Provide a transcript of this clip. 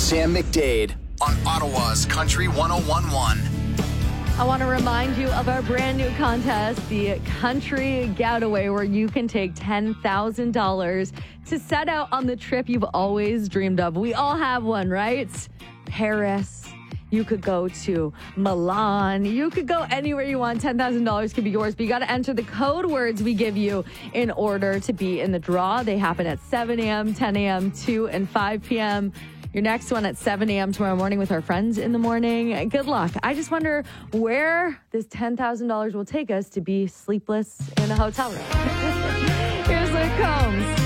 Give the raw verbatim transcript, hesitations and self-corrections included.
Sam McDade on Ottawa's Country one oh one point one. I want to remind you of our brand new contest, the Country Getaway, where you can take ten thousand dollars to set out on the trip you've always dreamed of. We all have one, right? Paris. You could go to Milan. You could go anywhere you want. ten thousand dollars could be yours, but you got to enter the code words we give you in order to be in the draw. They happen at seven a.m., ten a.m., two and five p.m. Your next one at seven a.m. tomorrow morning with our friends in the morning. Good luck. I just wonder where this ten thousand dollars will take us to be sleepless in a hotel room. Here's Luke Combs.